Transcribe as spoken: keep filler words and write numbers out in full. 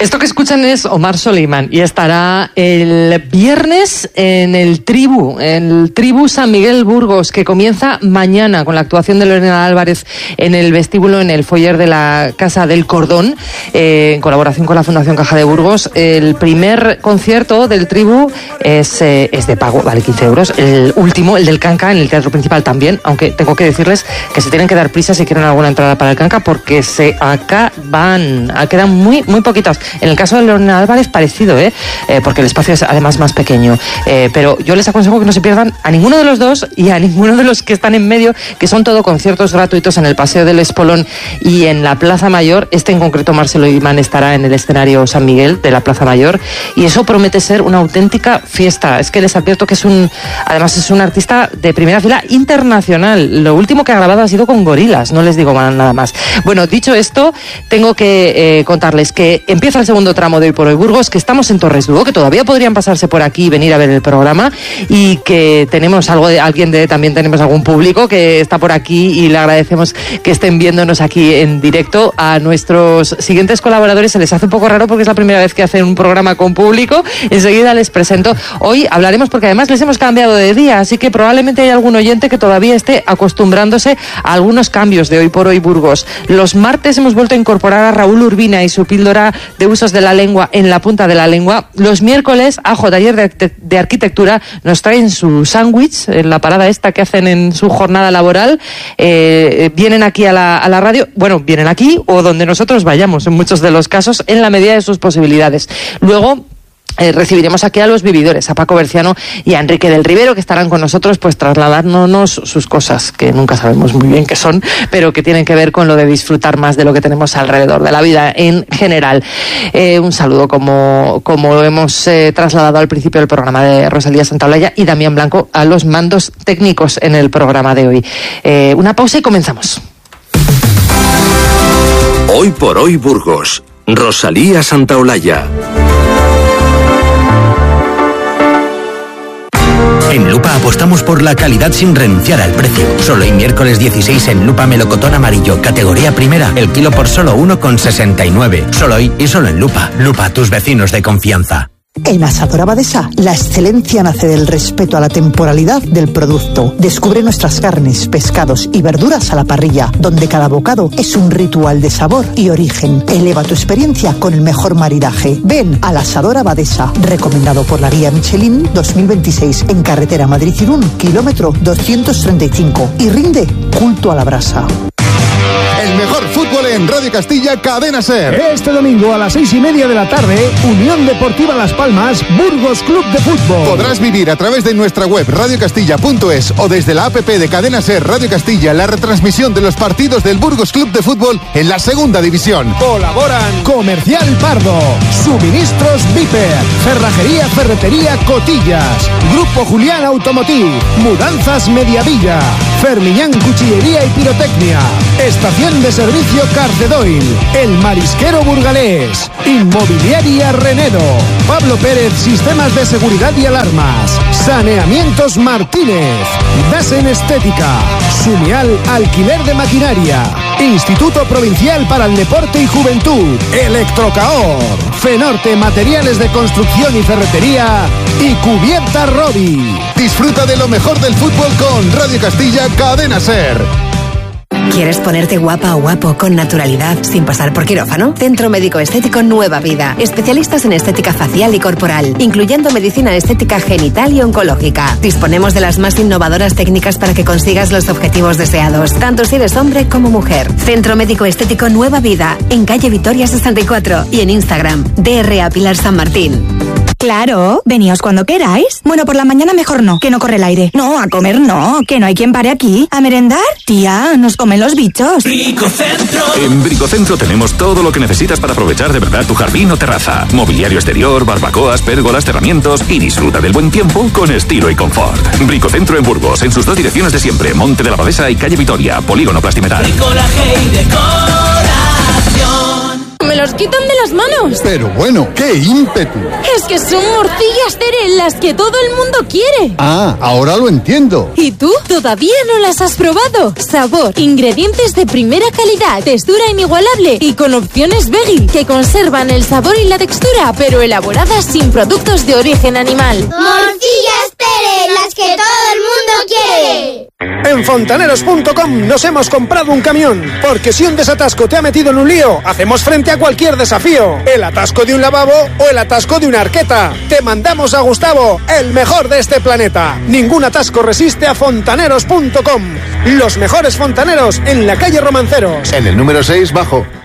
Esto que escuchan es Omar Solimán y estará el viernes en el Tribu, el Tribu San Miguel Burgos, que comienza mañana con la actuación de Lorena Álvarez en el vestíbulo, en el foyer de la Casa del Cordón, eh, en colaboración con la Fundación Caja de Burgos. El primer concierto del Tribu es, eh, es de pago, vale quince euros. El último, el del Canca, en el Teatro Principal también, aunque tengo que decirles que se tienen que dar prisa si quieren alguna entrada para el Canca, porque se acaban, quedan muy, muy poquitas. En el caso de Lorena Álvarez, parecido, ¿eh? Eh, porque el espacio es además más pequeño. Eh, pero yo les aconsejo que no se pierdan a ninguno de los dos y a ninguno de los que están en medio, que son todo conciertos gratuitos en el Paseo del Espolón y en la Plaza Mayor. Este en concreto, Marcelo Imán, estará en el escenario San Miguel de la Plaza Mayor y eso promete ser una auténtica fiesta. Es que les advierto que es un, además es un artista de primera fila internacional. Lo último que ha grabado ha sido con Gorilas, no les digo nada más. Bueno, dicho esto, tengo que eh, contarles que empieza el segundo tramo de Hoy por Hoy Burgos, que estamos en Torres Dúo, que todavía podrían pasarse por aquí y venir a ver el programa, y que tenemos algo de alguien de, también tenemos algún público que está por aquí y le agradecemos que estén viéndonos aquí en directo. A nuestros siguientes colaboradores se les hace un poco raro porque es la primera vez que hacen un programa con público. Enseguida les presento. Hoy hablaremos porque además les hemos cambiado de día, así que probablemente hay algún oyente que todavía esté acostumbrándose a algunos cambios de Hoy por Hoy Burgos. Los martes hemos vuelto a incorporar a Raúl Urbina y su píldora de usos de la lengua en la punta de la lengua. Los miércoles, Ajo, taller de, de arquitectura, nos traen su sándwich en la parada esta que hacen en su jornada laboral. Eh, vienen aquí a la, a la radio, bueno, vienen aquí o donde nosotros vayamos, en muchos de los casos, en la medida de sus posibilidades. Luego, Eh, recibiremos aquí a los vividores, a Paco Berciano y a Enrique del Rivero, que estarán con nosotros pues trasladándonos sus cosas, que nunca sabemos muy bien qué son, pero que tienen que ver con lo de disfrutar más de lo que tenemos alrededor de la vida en general. Eh, un saludo, como, como hemos eh, trasladado al principio del programa, de Rosalía Santaolalla y Damián Blanco a los mandos técnicos en el programa de hoy. Eh, una pausa y comenzamos. Hoy por Hoy Burgos, Rosalía Santaolalla. En Lupa apostamos por la calidad sin renunciar al precio. Solo hoy miércoles dieciséis en Lupa melocotón amarillo, categoría primera, el kilo por solo uno con sesenta y nueve. Solo hoy y solo en Lupa. Lupa, tus vecinos de confianza. En Asadora Abadesa, la excelencia nace del respeto a la temporalidad del producto. Descubre nuestras carnes, pescados y verduras a la parrilla, donde cada bocado es un ritual de sabor y origen. Eleva tu experiencia con el mejor maridaje. Ven a la Asadora Abadesa, recomendado por la guía Michelin dos mil veintiséis, en carretera Madrid-Irún, kilómetro doscientos treinta y cinco, y rinde culto a la brasa. El mejor fútbol en Radio Castilla, Cadena SER. Este domingo a las seis y media de la tarde, Unión Deportiva Las Palmas, Burgos Club de Fútbol. Podrás vivir a través de nuestra web radio castilla punto es o desde la app de Cadena SER Radio Castilla la retransmisión de los partidos del Burgos Club de Fútbol en la segunda división. Colaboran Comercial Pardo, Suministros Viper, Cerrajería Ferretería Cotillas, Grupo Julián Automotiv, Mudanzas Mediavilla, Fermiñán Cuchillería y Pirotecnia, Estación de Servicio Carcedoil, El Marisquero Burgalés, Inmobiliaria Renedo, Pablo Pérez Sistemas de Seguridad y Alarmas, Saneamientos Martínez, Dasen Estética, Sumial Alquiler de Maquinaria, Instituto Provincial para el Deporte y Juventud, Electrocaor, Fenorte Materiales de Construcción y Ferretería y Cubierta Robi. Disfruta de lo mejor del fútbol con Radio Castilla, Cadena SER. ¿Quieres ponerte guapa o guapo con naturalidad sin pasar por quirófano? Centro Médico Estético Nueva Vida. Especialistas en estética facial y corporal, incluyendo medicina estética genital y oncológica. Disponemos de las más innovadoras técnicas para que consigas los objetivos deseados, tanto si eres hombre como mujer. Centro Médico Estético Nueva Vida, en calle Vitoria sesenta y cuatro y en Instagram, D R A Pilar San Martín. Claro, veníos cuando queráis. Bueno, por la mañana mejor no, que no corre el aire. No, a comer no, que no hay quien pare aquí. ¿A merendar? Tía, nos comen los bichos. Bricocentro. En Bricocentro tenemos todo lo que necesitas para aprovechar de verdad tu jardín o terraza. Mobiliario exterior, barbacoas, pérgolas, cerramientos y disfruta del buen tiempo con estilo y confort. Bricocentro en Burgos, en sus dos direcciones de siempre, Monte de la Abadesa y calle Vitoria, Polígono Plastimetal. Bricolaje y decoración. Me los quitan de las manos. Pero bueno, ¡qué ímpetu! Es que son morcillas, Tere, las que todo el mundo quiere. Ah, ahora lo entiendo. ¿Y tú? ¿Todavía no las has probado? Sabor, ingredientes de primera calidad, textura inigualable y con opciones veggie que conservan el sabor y la textura, pero elaboradas sin productos de origen animal. Morcillas Tere, las que todo el mundo quiere. En fontaneros punto com nos hemos comprado un camión, porque si un desatasco te ha metido en un lío, hacemos frente a cualquier desafío. El atasco de un lavabo o el atasco de una arqueta. Te mandamos a Gustavo, el mejor de este planeta. Ningún atasco resiste a fontaneros punto com. Los mejores fontaneros en la calle Romanceros. En el número seis, bajo.